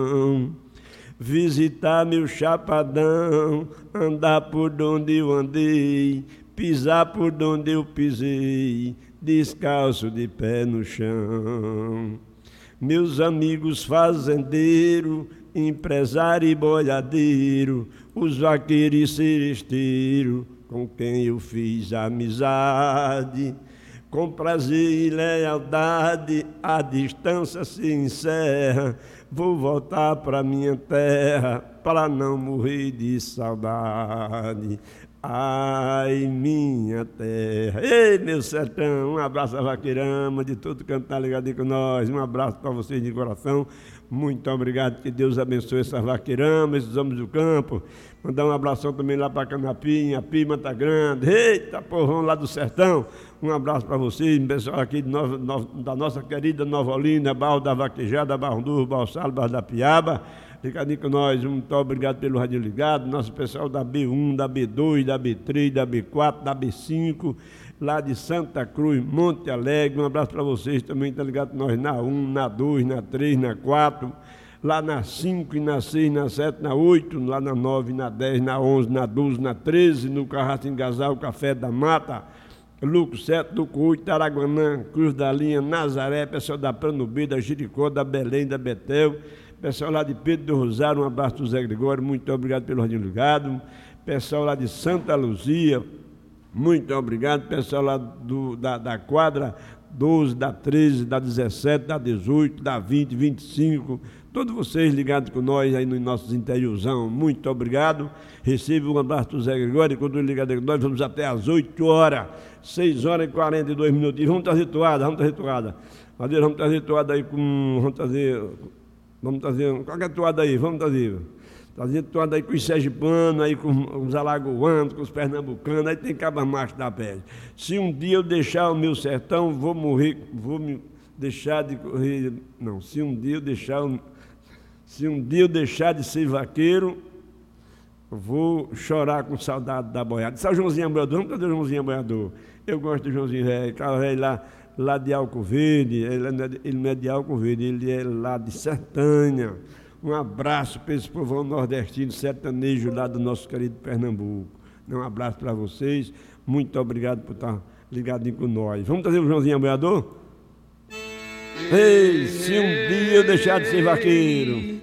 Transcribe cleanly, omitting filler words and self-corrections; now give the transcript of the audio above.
visitar meu chapadão, andar por onde eu andei, pisar por onde eu pisei, descalço de pé no chão. Meus amigos fazendeiros, empresário e boiadeiro, os vaqueiros e seresteiros, com quem eu fiz amizade, com prazer e lealdade, a distância se encerra. Vou voltar para minha terra, para não morrer de saudade. Ai, minha terra, ei, meu sertão, um abraço a Vaqueirama, de todo canto tá ligadinho com nós, um abraço para vocês de coração, muito obrigado, que Deus abençoe essa Vaqueirama, esses homens do campo, mandar um abração também lá para Canapim, a Pima tá grande, eita povão lá do sertão, um abraço para vocês, pessoal aqui da nossa querida Nova Olinda, Barro da Vaquejada, Barro Duro, Barro Salo, Barro da Piaba, ligadinho com nós, muito obrigado pelo rádio ligado, nosso pessoal da B1, da B2, da B3, da B4, da B5, lá de Santa Cruz, Monte Alegre, um abraço para vocês também, está ligado com nós na 1, na 2, na 3, na 4, lá na 5, na 6, na 7, na 8, lá na 9, na 10, na 11, na 12, na 13, no Carrasco Engasal, Café da Mata, Lucro 7, Lucro 8, Taraguanã, Cruz da Linha, Nazaré, pessoal da Pranubê, da Jericó, da Belém, da Betel, pessoal lá de Pedro do Rosário, um abraço do Zé Gregório, muito obrigado pelo radinho ligado. Pessoal lá de Santa Luzia, muito obrigado. Pessoal lá da quadra 12, da 13, da 17, da 18, da 20, 25, todos vocês ligados com nós aí nos nossos interiorzão, muito obrigado. Receba um abraço do Zé Gregório, quando ligado com nós, vamos até às 8 horas, 6 horas e 42 minutos. E vamos trazer toada, vamos trazer toada aí com. Vamos trazer qualquer toada aí, vamos trazer toada aí com os sergipanos, aí com os alagoanos, com os pernambucanos, aí tem cabra macho da pele. Se um dia eu deixar o meu sertão, vou morrer, vou me deixar de correr. Não, se um dia eu deixar de ser vaqueiro, vou chorar com saudade da boiada. Sabe o Joãozinho Boiador? Vamos trazer o Joãozinho Boiador. Eu gosto do Joãozinho velho, cara velho lá de Alco Verde, ele não é de Alco Verde, ele é lá de Sertânia. Um abraço para esse povão nordestino sertanejo lá do nosso querido Pernambuco. Um abraço para vocês, muito obrigado por estar ligadinho com nós. Vamos trazer o Joãozinho Boiador? Ei, se um dia eu deixar de ser vaqueiro,